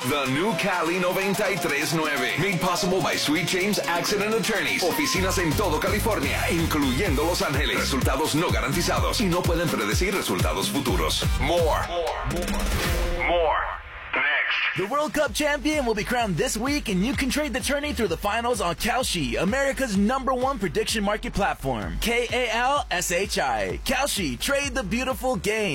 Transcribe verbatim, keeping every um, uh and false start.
The new Cali noventa y tres nueve. Made possible by Sweet James Accident Attorneys. Oficinas en todo California, incluyendo Los Ángeles. Resultados no garantizados y no pueden predecir resultados futuros. More. More. More. More. Next. The World Cup champion will be crowned this week, and you can trade the tourney through the finals on Kalshi, America's number one prediction market platform. K A L S H I. Kalshi, trade the beautiful game.